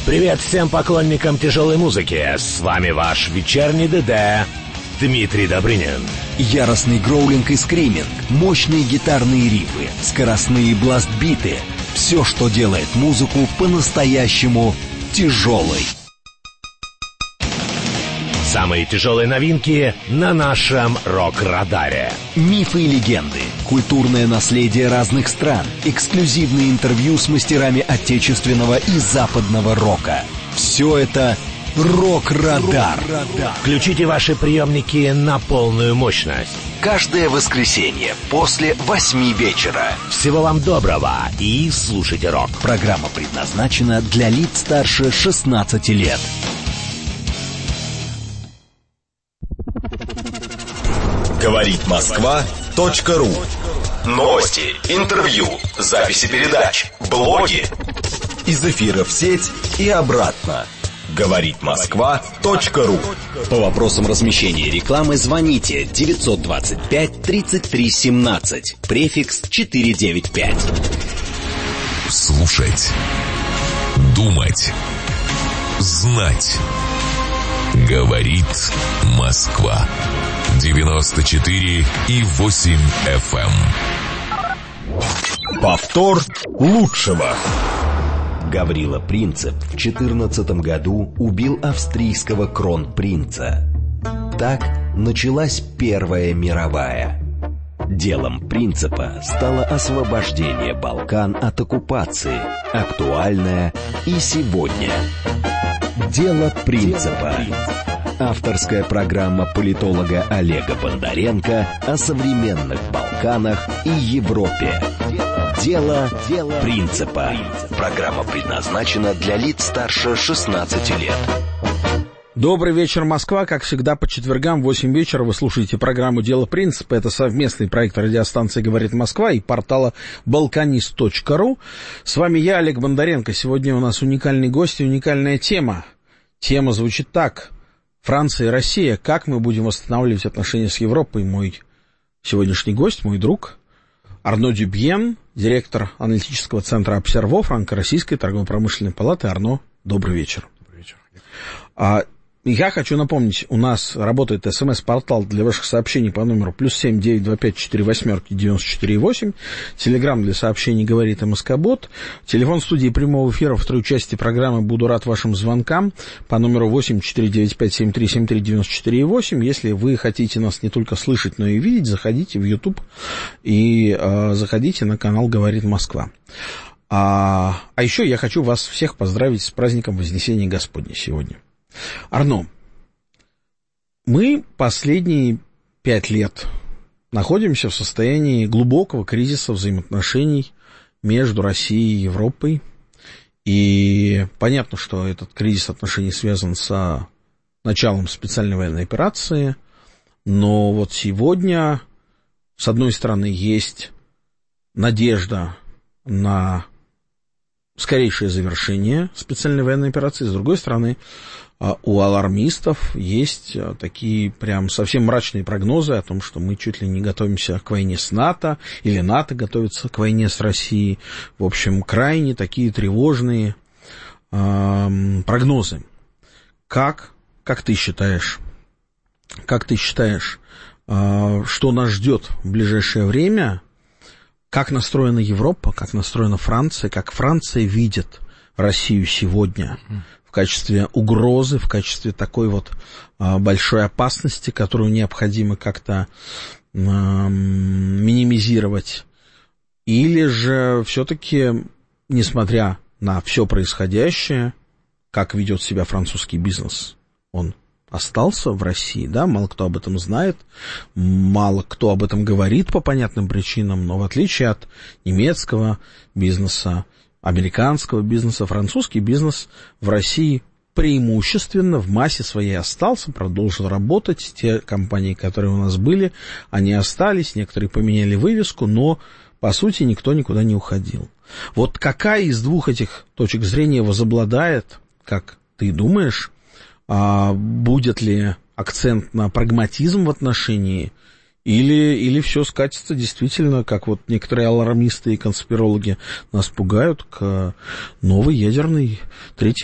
Привет всем поклонникам тяжелой музыки. С вами ваш вечерний ДД Дмитрий Добрынин. Яростный гроулинг и скриминг, мощные гитарные рифы, скоростные бласт-биты. Все, что делает музыку по-настоящему тяжелой. Самые тяжелые новинки на нашем рок-радаре. Мифы и легенды, культурное наследие разных стран, эксклюзивные интервью с мастерами отечественного и западного рока. Все это «Рок-радар». Включите ваши приемники на полную мощность. Каждое воскресенье после 8 вечера. Всего вам доброго и слушайте рок. Программа предназначена для лиц старше 16 лет. Говорит Москва.ру. Новости, интервью, записи передач, блоги. Из эфира в сеть и обратно. Говорит Москва.ру. По вопросам размещения рекламы звоните 925 33 17, префикс 495. Слушать, думать, знать. Говорит Москва. 94,8 FM. Повтор лучшего. Гаврила Принцип в 2014 году убил австрийского кронпринца. Так началась Первая мировая. Делом Принципа стало освобождение Балкан от оккупации, актуальное и сегодня. Дело Принципа. Авторская программа политолога Олега Бондаренко о современных Балканах и Европе. Дело Принципа. Программа предназначена для лиц старше 16 лет. Добрый вечер, Москва. Как всегда, по четвергам в 8 вечера вы слушаете программу «Дело Принципа». Это совместный проект радиостанции «Говорит Москва» и портала balkanist.ru. С вами я, Олег Бондаренко. Сегодня у нас уникальный гость и уникальная тема. Тема звучит так. Франция и Россия. Как мы будем восстанавливать отношения с Европой? Мой сегодняшний гость, мой друг Арно Дюбьен, директор аналитического центра «Обсерво» Франко-Российской торгово-промышленной палаты. Арно, добрый вечер. Добрый вечер. Я хочу напомнить, у нас работает СМС-портал для ваших сообщений по номеру +7 925 48 94 8. Телеграм для сообщений «Говорит МСК-бот». Телефон студии прямого эфира второй части программы. Буду рад вашим звонкам по номеру 8 495 73 73 94 8. Если вы хотите нас не только слышать, но и видеть, заходите в YouTube и заходите на канал «Говорит Москва». А еще я хочу вас всех поздравить с праздником Вознесения Господня сегодня. Арно, мы последние 5 лет находимся в состоянии глубокого кризиса взаимоотношений между Россией и Европой. И понятно, что этот кризис отношений связан с началом специальной военной операции. Но вот сегодня, с одной стороны, есть надежда на скорейшее завершение специальной военной операции, с другой стороны, у алармистов есть такие прям совсем мрачные прогнозы о том, что мы чуть ли не готовимся к войне с НАТО, или НАТО готовится к войне с Россией. В общем, крайне такие тревожные прогнозы. Как ты считаешь, что нас ждет в ближайшее время? Как настроена Европа, как настроена Франция, как Франция видит Россию сегодня в качестве угрозы, в качестве такой вот большой опасности, которую необходимо как-то минимизировать. Или же все-таки, несмотря на все происходящее, как ведет себя французский бизнес, он остался в России, да, мало кто об этом знает, мало кто об этом говорит по понятным причинам, но в отличие от немецкого бизнеса, американского бизнеса, французский бизнес в России преимущественно в массе своей остался, продолжил работать. Те компании, которые у нас были, они остались, некоторые поменяли вывеску, но, по сути, никто никуда не уходил. Вот какая из двух этих точек зрения возобладает, как ты думаешь, будет ли акцент на прагматизм в отношении, или все скатится действительно, как вот некоторые алармисты и конспирологи нас пугают, к новой ядерной третьей